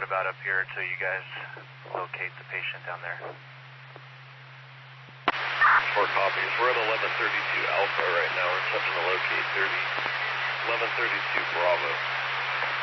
about up here until you guys locate the patient down there. 4 copies. We're at 1132 Alpha right now. We're attempting to locate 1132 Bravo.